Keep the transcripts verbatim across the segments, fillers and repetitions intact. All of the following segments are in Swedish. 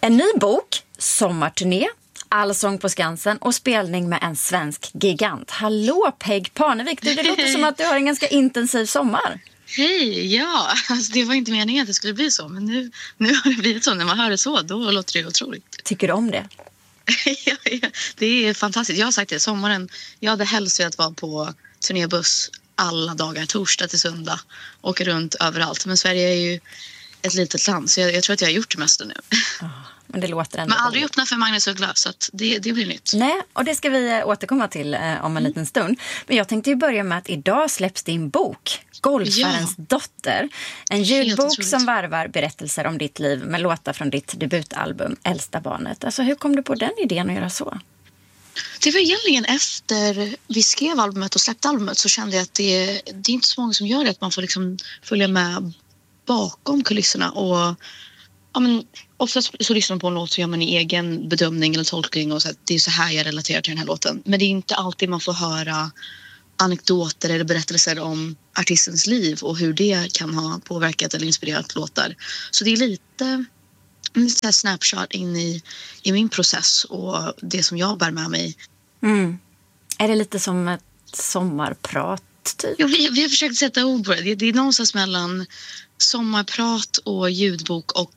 En ny bok, sommarturné, Allsång på Skansen och spelning med en svensk gigant. Hallå Peg Parnevik, du, det låter som att du har en ganska intensiv sommar. Hej, ja, alltså det var inte meningen att det skulle bli så, men nu, nu har det blivit så. När man hör det så, då låter det otroligt. Tycker du om det? ja, ja, det är fantastiskt. Jag har sagt det, sommaren, jag hade helst velat vara på turnébuss alla dagar, torsdag till söndag, åka runt överallt. Men Sverige är ju ett litet land, så jag, jag tror att jag har gjort det mesta nu. Oh, men det låter ändå. Men aldrig öppna för Magnus Uggla, så att det, det blir nytt. Nej, och det ska vi återkomma till eh, om en mm. liten stund. Men jag tänkte ju börja med att idag släpps din bok, Golfarens ja. dotter. En ljudbok som varvar berättelser om ditt liv med låtar från ditt debutalbum Äldsta barnet. Alltså, hur kom du på den idén att göra så? Det var egentligen efter vi skrev albumet och släppte albumet, så kände jag att det, det är inte så många som gör det. Att man får liksom följa med bakom kulisserna. Och ja, men oftast så lyssnar man på en låt så gör man en egen bedömning eller tolkning. Och så att det är så här jag relaterar till den här låten. Men det är inte alltid man får höra anekdoter eller berättelser om artistens liv och hur det kan ha påverkat eller inspirerat låtar. Så det är lite en så här snapshot in i, i min process och det som jag bär med mig. Mm. Är det lite som ett sommarprat typ? Jo, vi, vi har försökt sätta ord på det. Det, det är någonstans mellan sommarprat och ljudbok och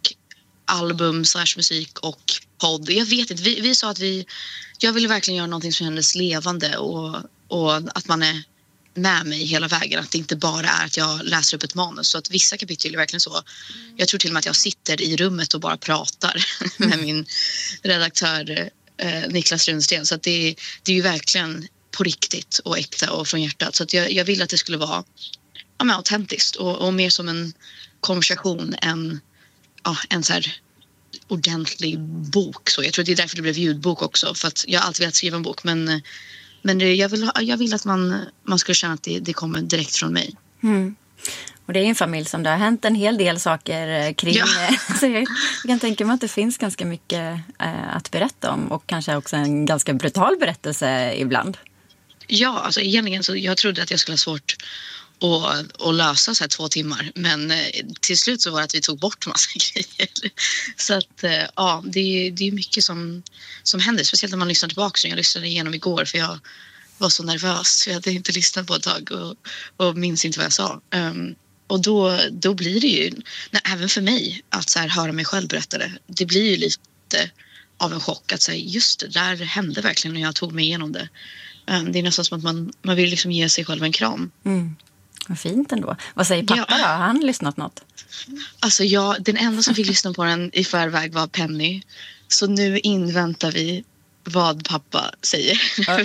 album slash musik och podd. Jag vet inte, vi, vi sa att vi jag ville verkligen göra någonting som kändes levande och, och att man är med mig hela vägen. Att det inte bara är att jag läser upp ett manus. Så att vissa kapitel är verkligen så. Jag tror till och med att jag sitter i rummet och bara pratar med min redaktör eh, Niklas Runsten. Så att det, det är ju verkligen på riktigt och äkta och från hjärtat. Så att jag, jag ville att det skulle vara ja, men autentiskt och, och mer som en konversation än ja, en så här ordentlig bok. Så jag tror att det är därför det blev ljudbok också. För att jag har alltid velat skriva en bok. Men, men det, jag, vill, jag vill att man, man ska känna att det, det kommer direkt från mig. Mm. Och det är en familj som det har hänt en hel del saker kring. Ja. Så jag, jag kan tänka mig att det finns ganska mycket äh, att berätta om. Och kanske också en ganska brutal berättelse ibland. Ja, alltså egentligen så jag trodde att jag skulle ha svårt och, och lösa så här två timmar. Men eh, till slut så var det att vi tog bort massa grejer. Så att eh, ja, det är, det är mycket som, som händer. Speciellt när man lyssnar tillbaka. Så jag lyssnade igenom igår för jag var så nervös. Jag hade inte lyssnat på ett tag och, och minns inte vad jag sa. Um, och då, då blir det ju, nej, även för mig, att så här, höra mig själv berätta det. Det blir ju lite av en chock att säga just det, där hände verkligen när jag tog mig igenom det. Um, det är nästan som att man, man vill liksom ge sig själv en kram. Mm. Vad fint ändå. Vad säger pappa ja. då? Har han lyssnat något? Alltså jag, den enda som fick lyssna på den i förväg var Penny. Så nu inväntar vi vad pappa säger.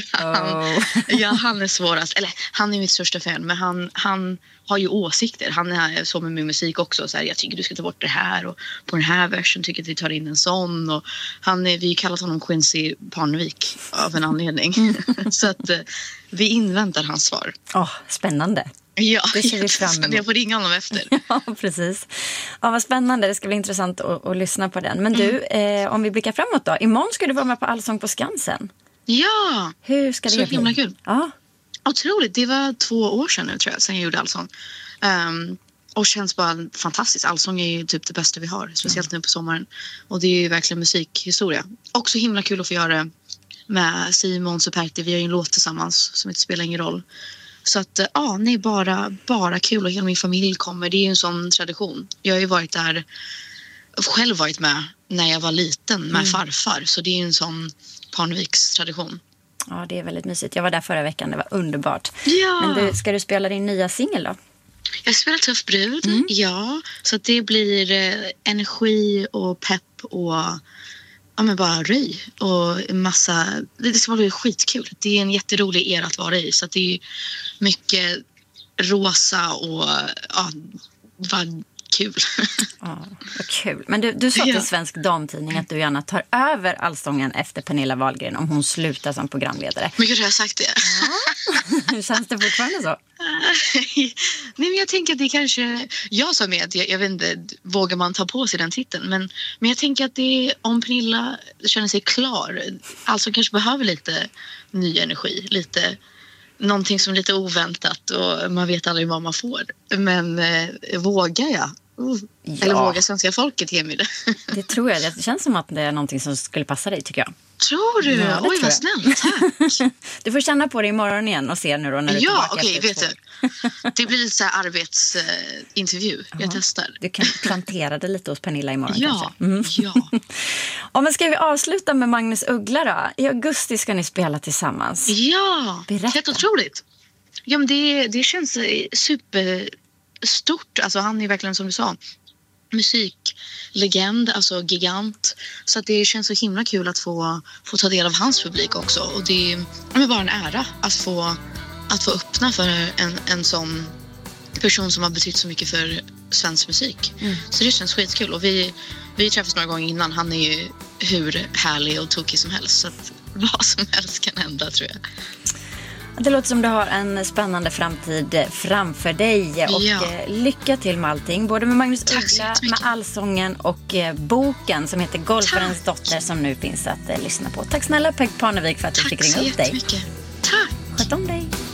han, ja, han är svårast. Eller han är mitt största fan. Men han, han har ju åsikter. Han är så med min musik också. Så här, jag tycker du ska ta bort det här. Och på den här versen tycker jag att vi tar in en sån. Och han är, vi kallar honom Quincy Parnevik av en anledning. Mm. Så att vi inväntar hans svar. Oh, spännande. Ja, det ser vi fram emot. Jag får ringa honom efter. Ja, precis. Ja, vad spännande. Det ska bli intressant att, att lyssna på den. Men du, mm. eh, om vi blickar framåt då. Imorgon ska du vara med på Allsång på Skansen. Ja! Hur ska det så bli? himla kul. Ja. Otroligt. Det var två år sedan nu tror jag, sedan jag gjorde Allsång. Um, och känns bara fantastiskt. Allsång är ju typ det bästa vi har. Speciellt mm. nu på sommaren. Och det är ju verkligen musikhistoria. Också himla kul att få göra det med Simon Superti. Vi har ju en låt tillsammans som inte spelar ingen roll. Så att ja, nej, bara, bara kul och hela min familj kommer. Det är ju en sån tradition. Jag har ju varit där, själv varit med när jag var liten med mm. farfar. Så det är ju en sån Parneviks tradition. Ja, det är väldigt mysigt. Jag var där förra veckan, det var underbart. Ja. Men du, ska du spela din nya singel då? Jag spelar Tuff brud, mm. ja. Så att det blir eh, energi och pepp och ja, men bara röj och massa, det ska bli skitkul. Det är en jätterolig era att vara i, så att det är mycket rosa och ja, vad kul. Ja, vad kul. Men du, du sa till Svensk Damtidning att du gärna tar över Allsången efter Pernilla Wahlgren om hon slutar som programledare. Men kanske jag har sagt det. Ja. Känns det fortfarande så? Nej, men jag tänker att det kanske, jag som med, jag, jag vet inte, vågar man ta på sig den titeln, men, men jag tänker att det, om Pernilla känner sig klar, alltså kanske behöver lite ny energi, lite någonting som är lite oväntat och man vet aldrig vad man får. Men eh, vågar jag Uh. Ja. Eller vågar svenska folket ge mig det? Det tror jag. Det känns som att det är någonting som skulle passa dig, tycker jag. Tror du? Ja, Oj, vad snällt. Tack. Du får känna på det imorgon igen och se nu då när du är Ja, tillbaka. okej, okay, vet du. Det blir lite så här arbetsintervju. Uh, jag testar. Du kan plantera det lite hos Pernilla imorgon ja, kanske. Mm. Ja. Ja, men ska vi avsluta med Magnus Uggla då? I augusti ska ni spela tillsammans. Ja, berätta. Helt otroligt. Ja, men det, det känns superstort. Alltså han är verkligen, som du sa, musiklegend, alltså gigant. Så att det känns så himla kul att få, få ta del av hans publik också. Och det är bara en ära att få, att få öppna för en, en sån person som har betytt så mycket för svensk musik. Mm. Så det känns skitkul. Och vi, vi träffades några gånger innan. Han är ju hur härlig och tokig som helst. Så att vad som helst kan hända, tror jag. Det låter som du har en spännande framtid framför dig. Och ja. lycka till med allting. Både med Magnus Uggla, med allsången och boken som heter Golfarens dotter, som nu finns att lyssna på. Tack snälla Peg Parnevik för att du fick ringa upp dig. Tack så jättemycket. Tack. Sköt om dig.